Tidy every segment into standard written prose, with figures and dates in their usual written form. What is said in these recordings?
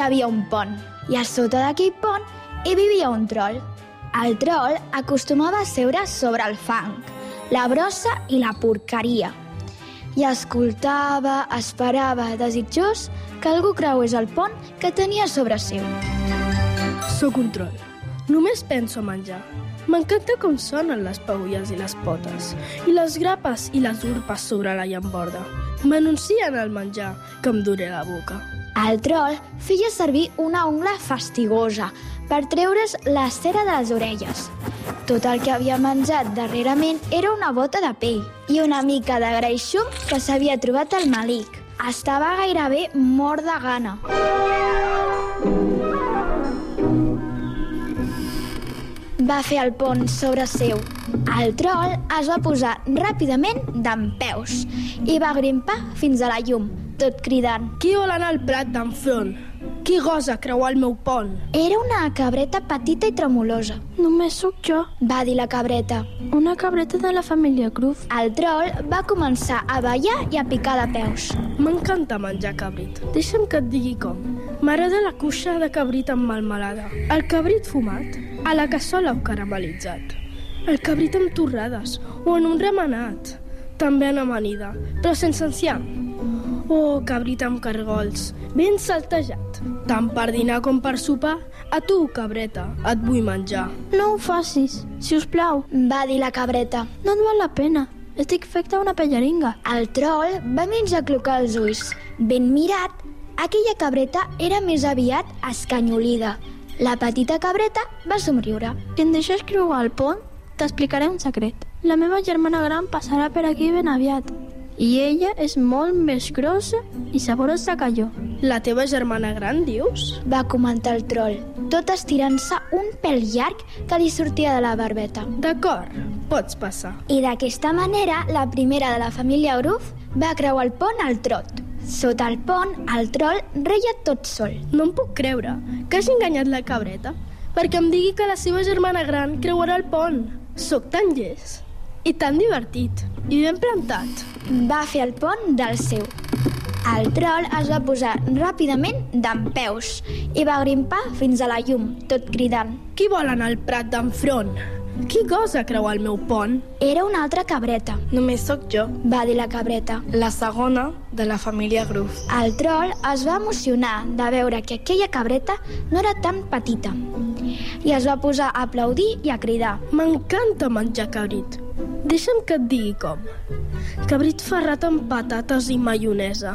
hi havia un pont, i a sota d'aquell pont hi vivia un troll. El troll acostumava a seure sobre el fang, la brossa i la porqueria, i escoltava, esperava, desitjós que algú creués el pont que tenia sobre seu. Sóc un troll. Només penso a menjar. M'encanta com sonen les peülles i les potes, i les grapes i les urpes sobre la llamborda. M'anuncien el menjar que em duré la boca. El troll feia servir una ungla fastigosa per treure's la cera de les orelles. Tot el que havia menjat darrerament era una bota de pell i una mica de greixum que s'havia trobat al melic. Estava gairebé mort de gana. Va fer el pont sobre seu. El troll es va posar ràpidament dempeus i va grimpar fins a la llum, tot cridant. Qui vol anar al prat d'enfront? Qui gosa creuar el meu pont? Era una cabreta petita i tremolosa. Només sóc jo, Va dir la cabreta. una cabreta de la família Gruff. El troll va començar a ballar i a picar de peus. M'encanta menjar cabrit. Deixa'm que et digui com. M'agrada la cuixa de cabrit amb melmelada, el cabrit fumat, a la cassola o caramelitzat, el cabrit amb torrades o en un remenat, també en amanida, però sense enciam. Oh, cabrit amb cargols, ben saltejat, tant per dinar com per sopar. A tu, cabreta, et vull menjar. No ho facis, si us plau. Va dir la cabreta. No et val la pena. Estic feta una pelleringa. El troll va mig aclucar els ulls. Ben mirat, aquella cabreta era més aviat escanyolida. La petita cabreta va somriure. Si em deixes creuar el pont, t'explicaré un secret. La meva germana gran passarà per aquí ben aviat. I ella és molt més grossa i saborosa que jo. La teva germana gran, dius? Va comentar el troll, tot estirant-se un pèl llarg que li sortia de la barbeta. D'acord, pots passar. I d'aquesta manera, la primera de la família Gruff va creuar el pont al trot. Sota el pont, el troll reia tot sol. No em puc creure que hagi enganyat la cabreta perquè em digui que la seva germana gran creuarà el pont. Sóc tan llest i tan divertit i ben plantat. Va fer el pont del seu. El troll es va posar ràpidament dempeus i va grimpar fins a la llum, tot cridant. Qui vol anar al prat d'enfront? Qui gosa creuar el meu pont? Era una altra cabreta, Només sóc jo, va dir la cabreta. la segona de la família Gruff. El troll es va emocionar de veure que aquella cabreta no era tan petita i es va posar a aplaudir i a cridar. M'encanta menjar cabrit. Deixa'm que et digui com. Cabrit ferrat amb patates i maionesa.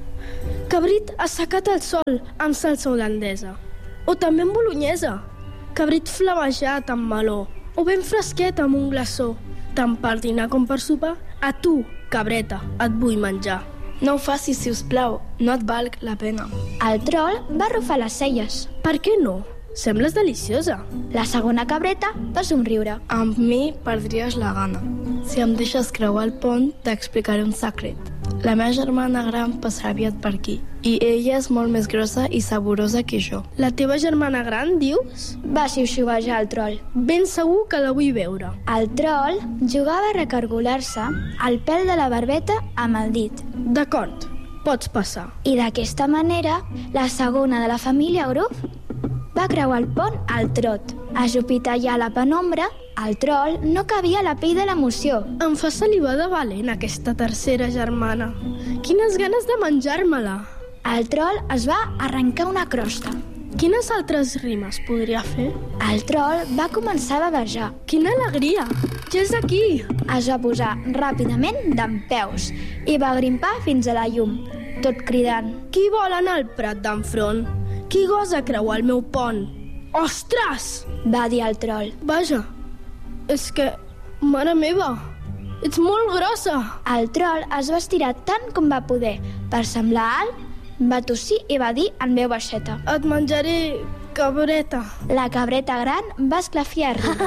Cabrit assecat al sol amb salsa holandesa. O també amb bolognesa. Cabrit flamejat amb meló. O ben fresquet amb un glaçó. Tant per dinar com per sopar, a tu, cabreta, et vull menjar. No ho facis, si us plau, no et valc la pena. El troll va arrufar les celles. Per què no? Sembles deliciosa. La segona cabreta va somriure. Amb mi perdries la gana. Si em deixes creuar el pont, t'explicaré un secret. La meva germana gran passarà aviat per aquí, i ella és molt més grossa i saborosa que jo. La teva germana gran, dius? Va xiuxiuejar el troll. Ben segur que la vull veure. El troll jugava a recargolar-se el pèl de la barbeta amb el dit. D'acord, pots passar. I d'aquesta manera, la segona de la família Gruff va creuar el pont al trot. Ajupit allà a la penombra, el troll no cabia a la pell de l'emoció. Em fa salivar de valent aquesta tercera germana. Quines ganes de menjar-me-la. El troll es va arrencar una crosta. Quines altres rimes podria fer? El troll va començar a bavejar. Quina alegria! Ja és aquí! Es va posar ràpidament dempeus i va grimpar fins a la llum, tot cridant. Qui vol anar al prat d'enfront? Qui gosa creuar el meu pont? Ostres! Va dir el troll. Vaja, és que, mare meva, ets molt grossa! El troll es va estirar tant com va poder. Per semblar alt, va tossir i va dir en veu baixeta. Et menjaré, cabreta. La cabreta gran va esclafir a riure.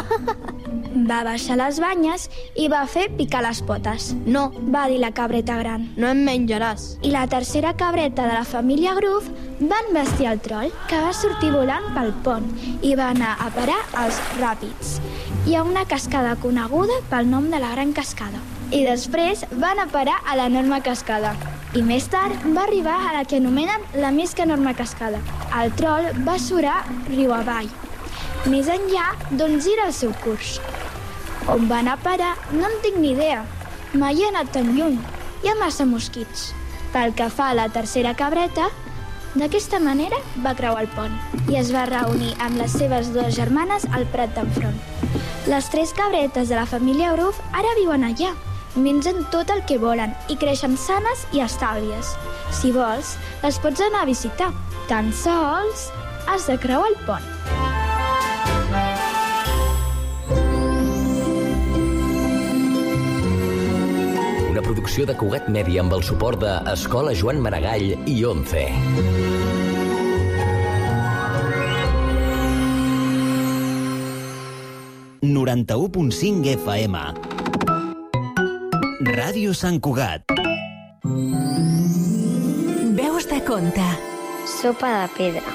Va baixar les banyes i va fer picar les potes. No, va dir la cabreta gran. No em menjaràs. I la tercera cabreta de la família Gruff va envestir el troll, que va sortir volant pel pont i va anar a parar als ràpids i a una cascada coneguda pel nom de la Gran Cascada. I després va anar a parar a l'enorme cascada. I més tard va arribar a la que anomenen la més que enorme cascada. El trol va surar riu avall, més enllà d'on gira el seu curs. On va anar a parar no en tinc ni idea. Mai he anat tan lluny. Hi ha massa mosquits. Pel que fa a la tercera cabreta, d'aquesta manera va creuar el pont i es va reunir amb les seves dues germanes al prat d'enfront. Les 3 cabretes de la família Oruf ara viuen allà. Mengen tot el que volen i creixen sanes i estàvies. Si vols, les pots anar a visitar. Tan sols has de creuar el pont. Una producció de Cugat Mèdia amb el suport de Escola Joan Maragall i ONCE. ...91.5 FM. Ràdio Sant Cugat. Veus de conte. Sopa de pedra.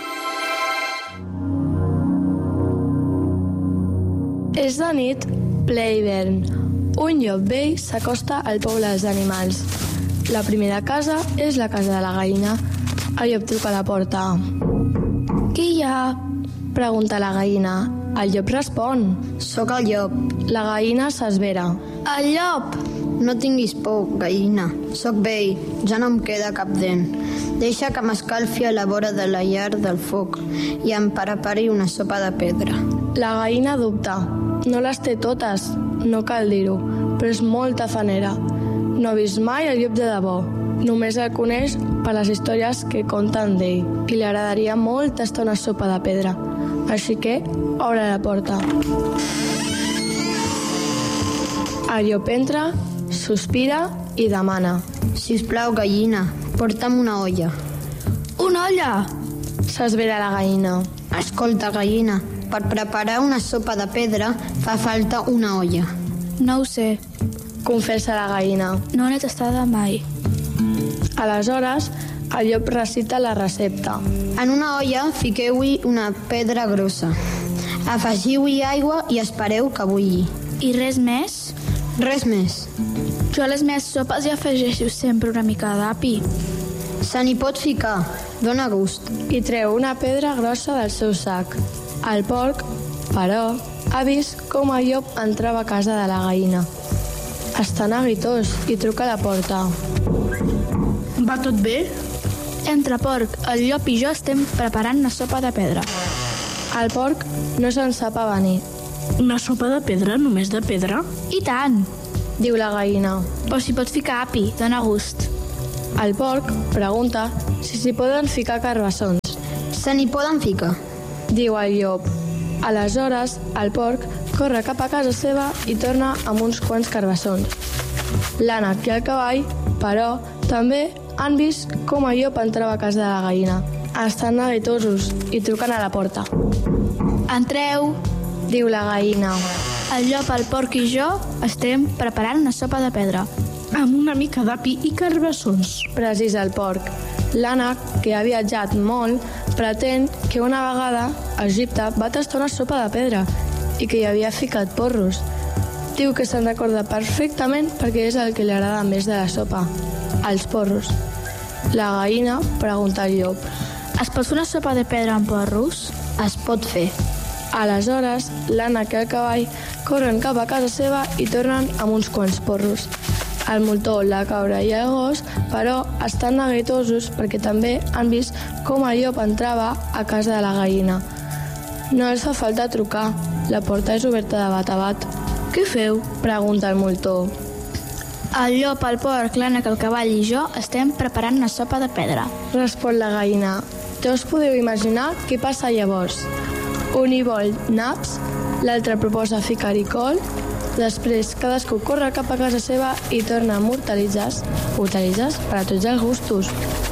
És de nit, ple hivern. Un llop vell s'acosta al poble dels animals. La primera casa és la casa de la gallina. El llop truca a la porta. «Qui hi ha?», pregunta la gallina. El llop respon. Soc el llop. La gallina s'esvera. El llop! No tinguis por, gallina. Soc vell, ja no em queda cap dent. Deixa que m'escalfi a la vora de la llar del foc i em prepari una sopa de pedra. La gallina dubta. No les té totes, no cal dir-ho, però és molt tafanera. No ha vist mai el llop de debò. Només el coneix per les històries que conten d'ell i li agradaria molt tastar una sopa de pedra. Així que obre la porta. El llop entra, sospira i demana. Sisplau, gallina, porta'm una olla. Una olla! S'esvera la gallina. Escolta, gallina, per preparar una sopa de pedra fa falta una olla. No ho sé, Confessa la gallina. no l'he tastada mai. Aleshores, el llop recita la recepta. En una olla fiqueu-hi una pedra grossa. Afegiu-hi aigua i espereu que bulli. I res més? Res més. Jo a les meves sopes hi afegeixo sempre una mica d'api. Se n'hi pot ficar, dóna gust. I treu una pedra grossa del seu sac. El porc, però, ha vist com el llop entrava a casa de la gallina. Està neguitós i truca a la porta. Va tot bé? Entre porc, el llop i jo estem preparant una sopa de pedra. El porc no se'n sap avenir. Una sopa de pedra, només de pedra? I tant! Diu la gallina. Però s'hi pot ficar api, dóna gust. El porc pregunta si s'hi poden ficar carbassons. Se n'hi poden ficar. Diu el llop. Aleshores, el porc corre cap a casa seva i torna amb uns quants carbassons. L'ànec i el cavall, però, també han vist com el llop entrava a casa de la gallina. Estan neguitosos i truquen a la porta. Entreu! Diu la gallina. El llop, el porc i jo estem preparant una sopa de pedra. Amb una mica d'api i carbassons. Precisa el porc. L'ànec, que ha viatjat molt, pretén que una vegada a Egipte va tastar una sopa de pedra i que hi havia ficat porros. Diu que se'n recorda perfectament perquè és el que li agrada més de la sopa, els porros. La gallina pregunta al llop. Es pot fer una sopa de pedra amb porros? Es pot fer. Aleshores, l'ànec i el cavall corren cap a casa seva i tornen amb uns quants porros. El moltó, la cabra i el gos, però, estan neguitosos perquè també han vist com el llop entrava a casa de la gallina. No els fa falta trucar. La porta és oberta de bat a bat. Què feu? Pregunta el moltó. El llop, el porc, l'ànec, el cavall i jo estem preparant una sopa de pedra. Respon la gallina. Ja us podeu imaginar què passa llavors. Un hi vol naps, l'altre proposa ficar-hi col, després cadascú corre cap a casa seva i torna amb hortalisses per a tots els gustos.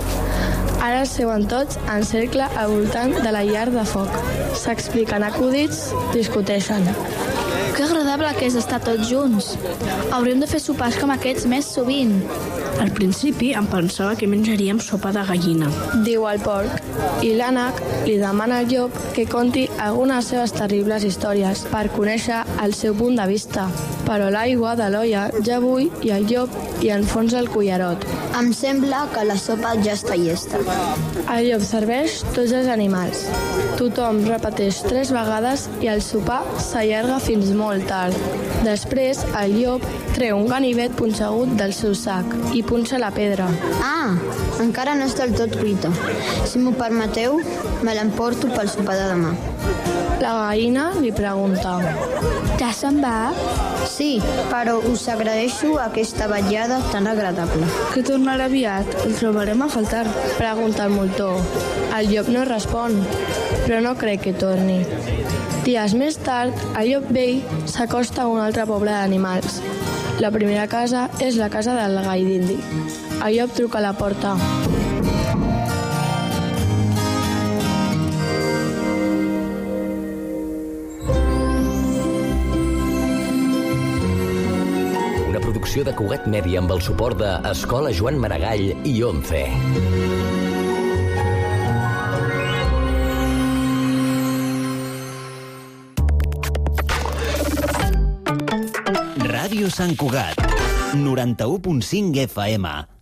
Ara seuen tots en cercle al voltant de la llar de foc. S'expliquen acudits, discuteixen. Que agradable que és estar tots junts. Hauríem de fer sopars com aquests més sovint. Al principi em pensava que menjaríem sopa de gallina. Diu el porc, i l'ànec li demana al llop que conti algunes de les seves terribles històries per conèixer el seu punt de vista. Però l'aigua de l'olla ja bull i el llop hi enfonsa el cullerot. Em sembla que la sopa ja està llesta. El llop serveix tots els animals. Tothom repeteix 3 vegades i el sopar s'allarga fins molt tard. Després, el llop treu un ganivet punxegut del seu sac i punxa la pedra. Ah, encara no està del tot cuita. Si m'ho permeteu, me l'emporto pel sopar de demà. La gallina li pregunta: Ja se'n va? Sí, però us agraeixo aquesta vetllada tan agradable. Que tornarà aviat, el trobarem a faltar. Pregunta el moltó. El llop no respon, però no crec que torni. Dies més tard, el llop vell s'acosta a un altre poble d'animals. La primera casa és la casa del gall d'indi. El llop truca a la porta. Una producció de Cugat Mèdia amb el suport de Escola Joan Maragall i ONCE. Ràdio Sant Cugat, 91.5 FM.